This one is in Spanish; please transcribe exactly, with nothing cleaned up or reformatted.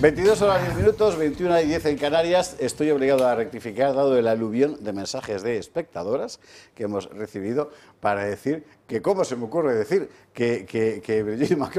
veintidós horas diez minutos, veintiuna y diez en Canarias. Estoy obligado a rectificar, dado el aluvión de mensajes de espectadoras que hemos recibido para decir que, ¿cómo se me ocurre decir que, que, que Brigitte Macron